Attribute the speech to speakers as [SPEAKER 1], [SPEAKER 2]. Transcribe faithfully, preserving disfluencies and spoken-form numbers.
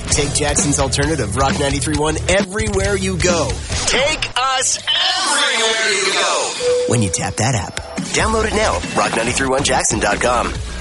[SPEAKER 1] Take Jackson's alternative, Rock ninety-three point one, everywhere you go. Take us everywhere you go when you tap that app. Download it now, rock nine three one jackson dot com.